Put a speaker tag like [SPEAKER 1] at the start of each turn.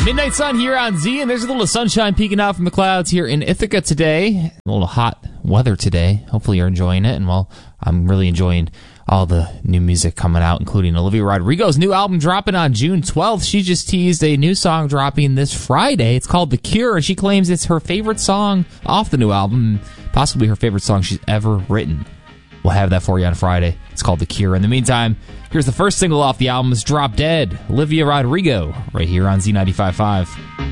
[SPEAKER 1] Midnight Sun here on Z, and there's a little sunshine peeking out from the clouds here in Ithaca today. A little hot weather today. Hopefully you're enjoying it, and well, I'm really enjoying all the new music coming out, including Olivia Rodrigo's new album dropping on June 12th. She just teased a new song dropping this Friday. It's called The Cure, and she claims it's her favorite song off the new album, possibly her favorite song she's ever written. We'll have that for you on Friday. It's called The Cure. In the meantime, here's the first single off the album, is Drop Dead, Olivia Rodrigo, right here on Z95.5.